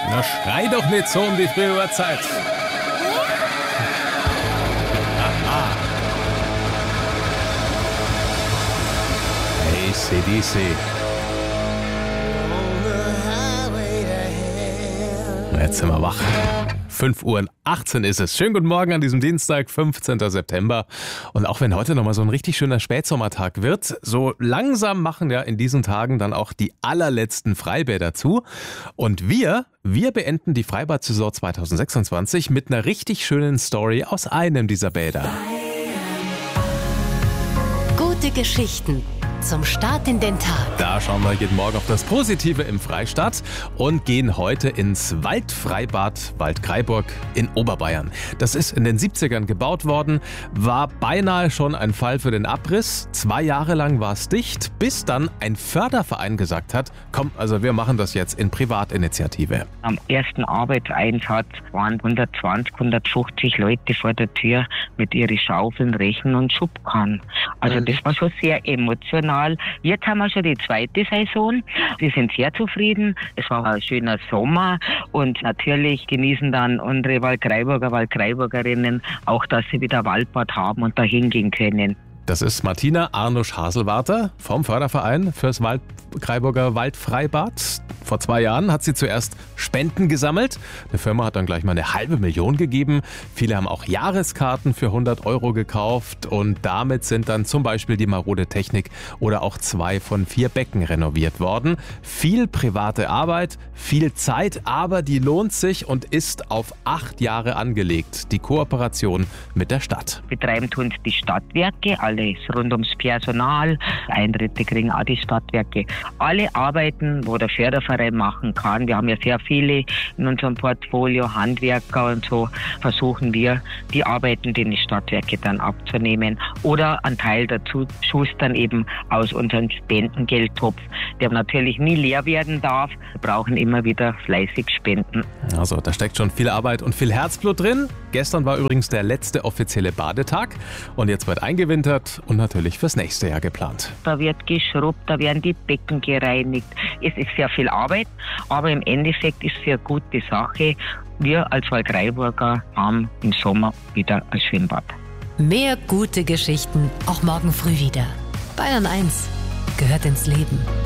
Na, schrei doch nicht so um die frühe Uhrzeit. AC/DC. Jetzt sind wir wach. 5:18 Uhr ist es. Schönen guten Morgen an diesem Dienstag, 15. September. Und auch wenn heute nochmal so ein richtig schöner Spätsommertag wird, so langsam machen ja in diesen Tagen dann auch die allerletzten Freibäder zu. Und wir beenden die Freibad-Saison 2026 mit einer richtig schönen Story aus einem dieser Bäder. Gute Geschichten zum Start in den Tag. Da schauen wir jeden Morgen auf das Positive im Freistaat und gehen heute ins Waldfreibad Waldkraiburg in Oberbayern. Das ist in den 70ern gebaut worden, war beinahe schon ein Fall für den Abriss. 2 Jahre lang war es dicht, bis dann ein Förderverein gesagt hat, komm, also wir machen das jetzt in Privatinitiative. Am ersten Arbeitseinsatz waren 120, 150 Leute vor der Tür mit ihren Schaufeln, Rechen und Schubkarren. Also das war schon sehr emotional. Jetzt haben wir schon die zweite Saison. Wir sind sehr zufrieden. Es war ein schöner Sommer und natürlich genießen dann unsere Waldkraiburgerinnen auch, dass sie wieder Waldbad haben und dahin gehen können. Das ist Martina Arnusch-Haselwarter vom Förderverein fürs Waldkraiburger Waldfreibad. Vor 2 Jahren hat sie zuerst Spenden gesammelt. Eine Firma hat dann gleich mal 500.000 gegeben. Viele haben auch Jahreskarten für 100 € gekauft und damit sind dann zum Beispiel die marode Technik oder auch 2 von 4 Becken renoviert worden. Viel private Arbeit, viel Zeit, aber die lohnt sich und ist auf 8 Jahre angelegt. Die Kooperation mit der Stadt. Betreiben tun die Stadtwerke, alles rund ums Personal. Eintritte kriegen auch die Stadtwerke. Alle Arbeiten, wo der Förderverein machen kann. Wir haben ja sehr viele in unserem Portfolio, Handwerker und so, versuchen wir, die Arbeiten, die Stadtwerke dann abzunehmen oder einen Teil dazu schustern eben aus unserem Spendengeldtopf, der natürlich nie leer werden darf. Wir brauchen immer wieder fleißig Spenden. Also da steckt schon viel Arbeit und viel Herzblut drin. Gestern war übrigens der letzte offizielle Badetag und jetzt wird eingewintert und natürlich fürs nächste Jahr geplant. Da wird geschrubbt, da werden die Becken gereinigt. Es ist sehr viel Arbeit, aber im Endeffekt ist es eine gute Sache. Wir als Waldkraiburger haben im Sommer wieder ein Schwimmbad. Mehr gute Geschichten auch morgen früh wieder. Bayern 1 gehört ins Leben.